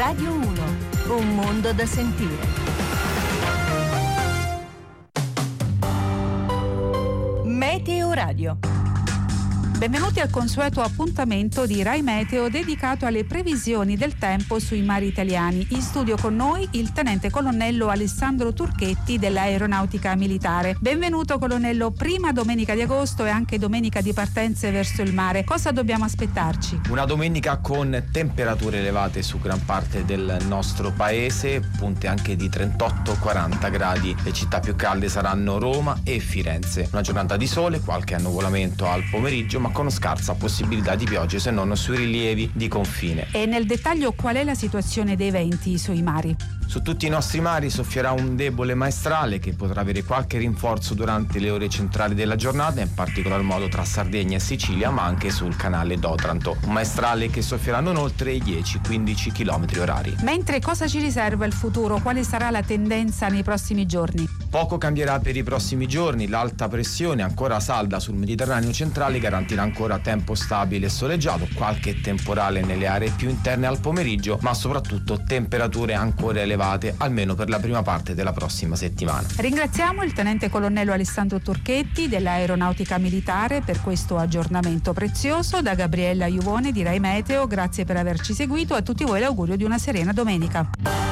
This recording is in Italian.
Radio 1, un mondo da sentire. Meteo Radio. Benvenuti al consueto appuntamento di Rai Meteo dedicato alle previsioni del tempo sui mari italiani. In studio con noi il tenente colonnello Alessandro Turchetti dell'Aeronautica Militare. Benvenuto colonnello, prima domenica di agosto e anche domenica di partenze verso il mare. Cosa dobbiamo aspettarci? Una domenica con temperature elevate su gran parte del nostro paese, punte anche di 38-40 gradi. Le città più calde saranno Roma e Firenze. Una giornata di sole, qualche annuvolamento al pomeriggio, ma con scarsa possibilità di piogge se non sui rilievi di confine. E nel dettaglio qual è la situazione dei venti sui mari? Su tutti i nostri mari soffierà un debole maestrale che potrà avere qualche rinforzo durante le ore centrali della giornata, in particolar modo tra Sardegna e Sicilia, ma anche sul canale d'Otranto. Un maestrale che soffierà non oltre i 10-15 km orari. Mentre cosa ci riserva il futuro? Quale sarà la tendenza nei prossimi giorni? Poco cambierà per i prossimi giorni. L'alta pressione ancora salda sul Mediterraneo centrale garantirà ancora tempo stabile e soleggiato, qualche temporale nelle aree più interne al pomeriggio, ma soprattutto temperature ancora elevate, almeno per la prima parte della prossima settimana. Ringraziamo il tenente colonnello Alessandro Turchetti dell'Aeronautica Militare per questo aggiornamento prezioso. Da Gabriella Iuvone di Rai Meteo, grazie per averci seguito, a tutti voi l'augurio di una serena domenica.